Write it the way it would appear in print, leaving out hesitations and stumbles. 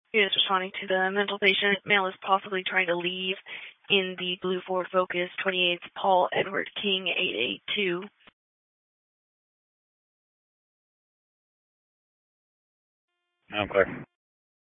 Units responding to the mental patient. Male is possibly trying to leave in the blue Ford Focus. 28th Paul Edward King, 882. I'm clear.